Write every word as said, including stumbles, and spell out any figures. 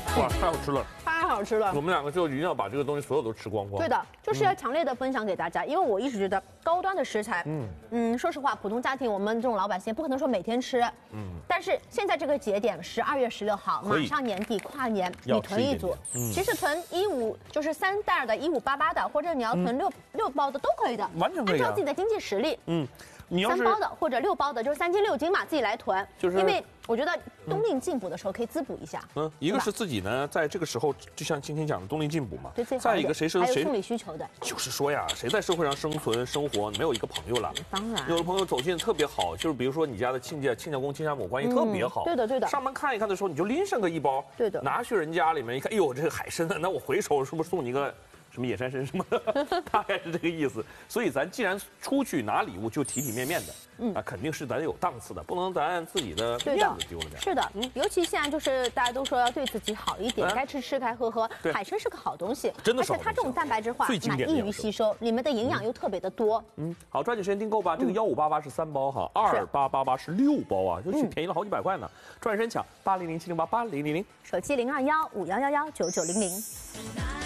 哇，太好吃了！ 太好吃了。 我们两个就一定要把这个东西所有都吃光光。 对的，就是要强烈的分享给大家，因为我一直觉得高端的食材，嗯嗯，说实话，普通家庭我们这种老百姓不可能说每天吃，嗯，但是现在这个节点十二月十六号，马上年底跨年，你囤一组，嗯、其实囤一五就是三袋的、一五八八的，或者你要囤六、嗯、六包的都可以的， 完全可以、啊， 按照自己的经济实力， 嗯。你要三包的或者六包的，就是三斤六斤嘛，自己来囤。就是因为我觉得冬令进补的时候可以滋补一下。 嗯，一个是自己呢，在这个时候，就像青青讲的冬令进补嘛。 对，最好再一个谁生谁还有生理需求的。 就是说呀，谁在社会上生存生活，没有一个朋友了。 当然。 有的朋友走进特别好，就是比如说你家的亲家、亲家公、亲家母关系特别好。 对的，对的。 上门看一看的时候，你就拎上个一包。 对的。 拿去人家里面一看，哎呦，这个海参呢，那我回手是不是送你一个？什么野山参什么的，大概是这个意思。所以咱既然出去拿礼物，就体体面面的，嗯，啊，肯定是咱有档次的，不能咱自己的面子丢了点。 是的，嗯，尤其现在就是大家都说要对自己好一点，该吃吃，该喝喝。海参是个好东西， 真的是。 而且它这种蛋白质化，蛮易于吸收，里面的营养又特别的多。 嗯，好，抓紧时间订购吧。这个幺五八八是三包哈，二八八八是六包啊，就是便宜了好几百块呢。抓紧时间抢，八零零七零八八零零零， 手机零二幺五幺幺幺九九零零。